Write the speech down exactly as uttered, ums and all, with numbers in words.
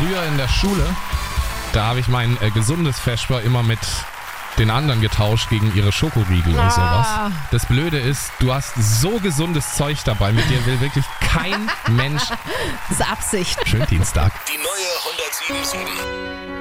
früher in der Schule, da habe ich mein äh, gesundes Vesper immer mit den anderen getauscht gegen ihre Schokoriegel Ah. und sowas. Das Blöde ist, du hast so gesundes Zeug dabei, mit dir will wirklich kein Mensch. Das ist Absicht. Schönen Dienstag. Die neue hundertsieben Komma sieben.